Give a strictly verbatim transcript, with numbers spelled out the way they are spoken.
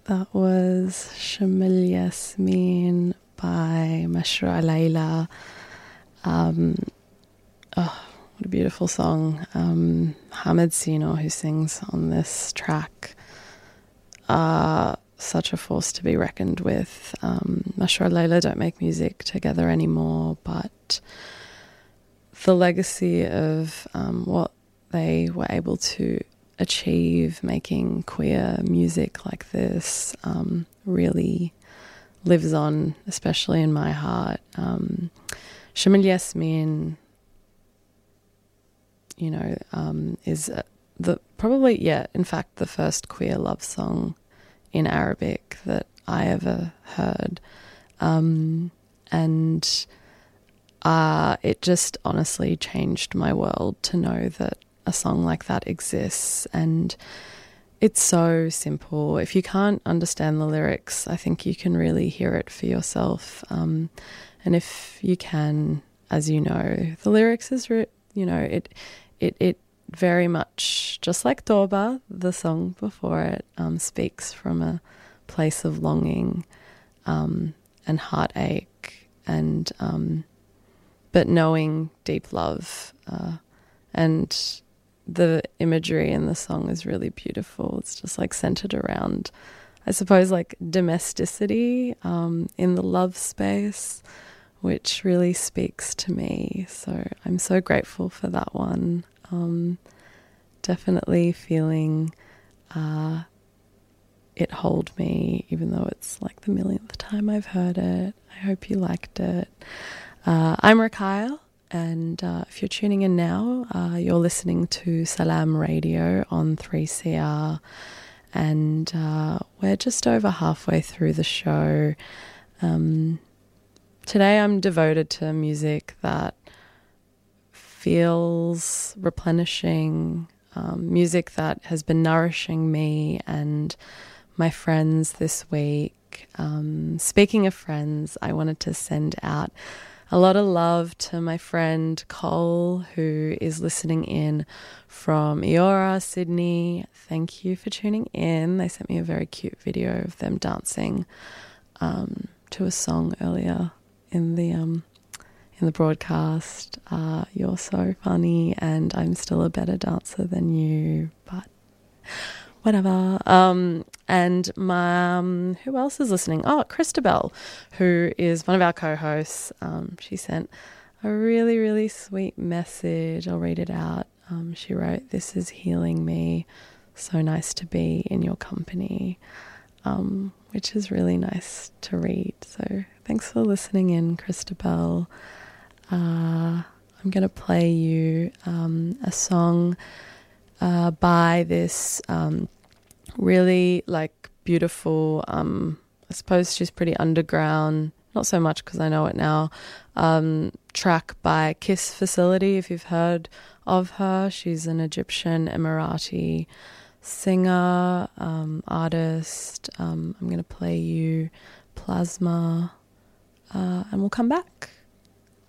That was Shamil Yasmin by Mashra Layla. Um, oh, what a beautiful song. Um, Hamid Sino, who sings on this track, uh, such a force to be reckoned with. Um, Mashra Layla don't make music together anymore, but the legacy of um, what they were able to achieve making queer music like this um, really lives on, especially in my heart. Um, Shamil Yasmin, you know, um, is uh, the probably, yeah, in fact, the first queer love song in Arabic that I ever heard. Um, and uh, it just honestly changed my world to know that a song like that exists, and it's so simple. If you can't understand the lyrics, I think you can really hear it for yourself. Um, and if you can, as you know, the lyrics is, re- you know, it, it, it very much, just like Toba, the song before it, um, speaks from a place of longing um, and heartache, and um, but knowing deep love, uh, and the imagery in the song is really beautiful. It's just like centered around, I suppose, like domesticity um, in the love space, which really speaks to me. So I'm so grateful for that one. Um, definitely feeling uh, it hold me, even though it's like the millionth time I've heard it. I hope you liked it. Uh, I'm Rakyle. And uh, if you're tuning in now, uh, you're listening to Salam Radio on three C R, and uh, we're just over halfway through the show. Um, today I'm devoted to music that feels replenishing, um, music that has been nourishing me and my friends this week. Um, speaking of friends, I wanted to send out a lot of love to my friend Cole, who is listening in from Eora, Sydney. Thank you for tuning in. They sent me a very cute video of them dancing um, to a song earlier in the um, in the broadcast. Uh, you're so funny, and I'm still a better dancer than you, but whatever. Um, and my, um, who else is listening? Oh, Christabel, who is one of our co-hosts. Um, she sent a really, really sweet message. I'll read it out. Um, she wrote, "This is healing me. So nice to be in your company," um, which is really nice to read. So thanks for listening in, Christabel. Uh, I'm going to play you um, a song uh, by this um, really like beautiful, um, I suppose she's pretty underground, not so much because I know it now, um, track by Kiss Facility, if you've heard of her. She's an Egyptian Emirati singer, um, artist. Um, I'm going to play you Plasma uh, and we'll come back.